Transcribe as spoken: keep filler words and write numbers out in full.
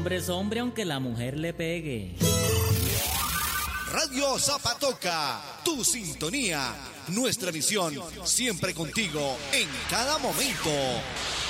hombre es hombre aunque la mujer le pegue. Radio Zapatoca, tu sintonía, nuestra misión, siempre contigo en cada momento.